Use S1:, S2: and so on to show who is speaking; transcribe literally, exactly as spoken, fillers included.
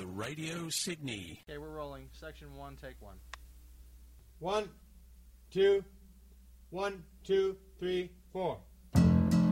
S1: Radio Sydney.
S2: Okay, we're rolling. Section one, take one.
S3: One, two, one, two, three, four.